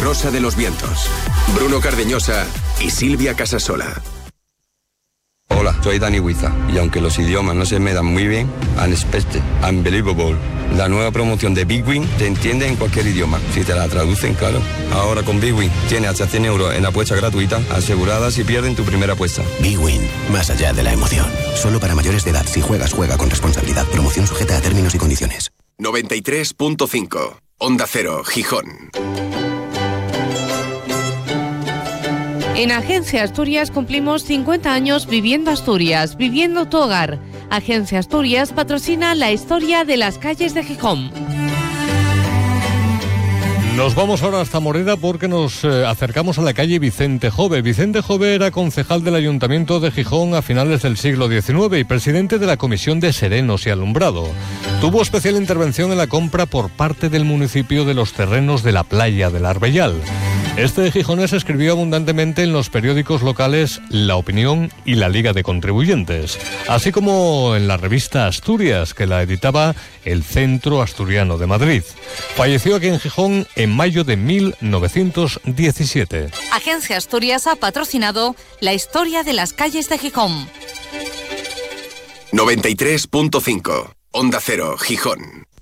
Rosa de los Vientos, Bruno Cardeñosa y Silvia Casasola. Hola, soy Dani Huiza y aunque los idiomas no se me dan muy bien, Unexpected, Unbelievable, la nueva promoción de Big Win te entiende en cualquier idioma, si te la traducen, claro. Ahora con Big Win tienes hasta 100 euros en apuesta gratuita, asegurada si pierden tu primera apuesta. Big Win, más allá de la emoción. Solo para mayores de edad. Si juegas, juega con responsabilidad. Promoción sujeta a términos y condiciones. 93.5, Onda Cero, Gijón. En Agencia Asturias cumplimos 50 años viviendo Asturias, viviendo tu hogar. Agencia Asturias patrocina la historia de las calles de Gijón. Nos vamos ahora hasta Moreda porque nos acercamos a la calle Vicente Jove. Vicente Jove era concejal del Ayuntamiento de Gijón a finales del siglo XIX y presidente de la Comisión de Serenos y Alumbrado. Tuvo especial intervención en la compra por parte del municipio de los terrenos de la playa del Arbellal. Este gijonés escribió abundantemente en los periódicos locales La Opinión y La Liga de Contribuyentes, así como en la revista Asturias, que la editaba el Centro Asturiano de Madrid. Falleció aquí en Gijón en mayo de 1917. Agencia Asturias ha patrocinado la historia de las calles de Gijón. 93.5, Onda Cero, Gijón.